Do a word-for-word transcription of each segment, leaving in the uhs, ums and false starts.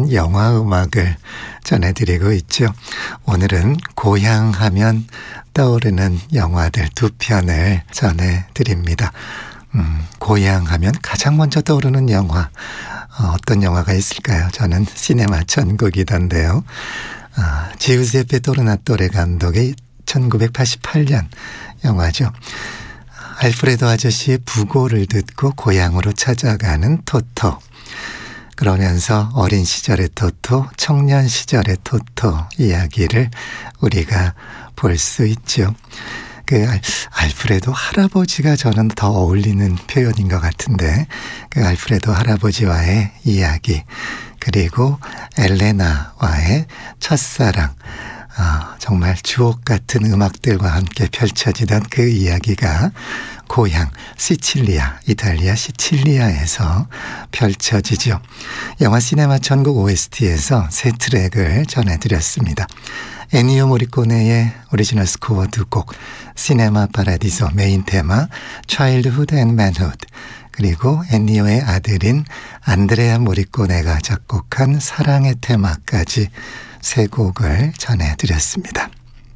있는 영화 음악을 전해드리고 있죠. 오늘은 고향하면 떠오르는 영화들 두 편을 전해드립니다. 음, 고향하면 가장 먼저 떠오르는 영화, 어, 어떤 영화가 있을까요? 저는 시네마 천국이던데요. 아, 지우세페 토르나토레 감독의 천구백팔십팔 년 영화죠. 알프레도 아저씨의 부고를 듣고 고향으로 찾아가는 토토. 그러면서 어린 시절의 토토, 청년 시절의 토토 이야기를 우리가 볼 수 있죠. 그 알프레도 할아버지가 저는 더 어울리는 표현인 것 같은데, 그 알프레도 할아버지와의 이야기, 그리고 엘레나와의 첫사랑, 아, 정말 주옥 같은 음악들과 함께 펼쳐지던 그 이야기가 고향 시칠리아, 이탈리아 시칠리아에서 펼쳐지죠. 영화 시네마 천국 오에스티에서 세 트랙을 전해드렸습니다. 에니오 모리코네의 오리지널 스코어 두 곡, 시네마 파라디소 메인 테마 Childhood and Manhood, 그리고 엔니오의 아들인 안드레아 모리코네가 작곡한 사랑의 테마까지 세 곡을 전해드렸습니다.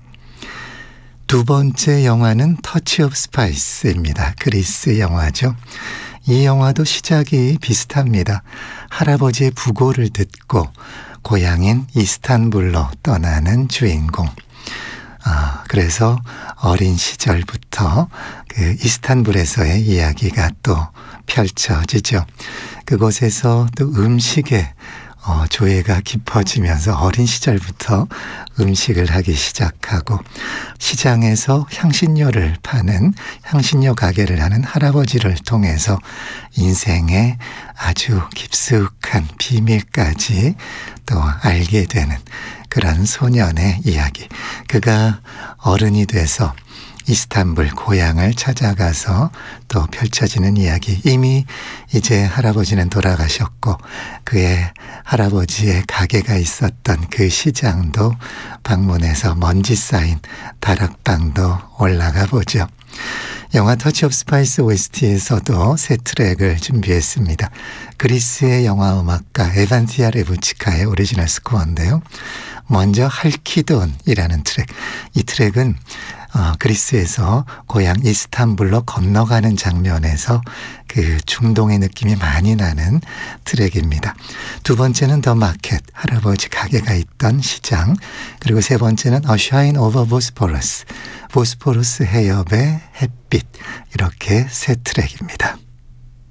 두 번째 영화는 터치 오브 스파이스입니다. 그리스 영화죠. 이 영화도 시작이 비슷합니다. 할아버지의 부고를 듣고 고향인 이스탄불로 떠나는 주인공. 아, 그래서 어린 시절부터 그 이스탄불에서의 이야기가 또 펼쳐지죠. 그곳에서 또 음식에 어, 조예가 깊어지면서 어린 시절부터 음식을 하기 시작하고, 시장에서 향신료를 파는 향신료 가게를 하는 할아버지를 통해서 인생의 아주 깊숙한 비밀까지 또 알게 되는 그런 소년의 이야기. 그가 어른이 돼서 이스탄불 고향을 찾아가서 또 펼쳐지는 이야기. 이미 이제 할아버지는 돌아가셨고 그의 할아버지의 가게가 있었던 그 시장도 방문해서 먼지 쌓인 다락방도 올라가 보죠. 영화 터치 오브 스파이스 오에스티에서도 세 트랙을 준비했습니다. 그리스의 영화 음악가 에반티아 레부치카의 오리지널 스코어인데요. 먼저 할키돈이라는 트랙. 이 트랙은 어, 그리스에서 고향 이스탄불로 건너가는 장면에서 그 중동의 느낌이 많이 나는 트랙입니다. 두 번째는 더 마켓, 할아버지 가게가 있던 시장. 그리고 세 번째는 A Shine Over Bosporus, 보스포루스 해협의 햇빛. 이렇게 세 트랙입니다.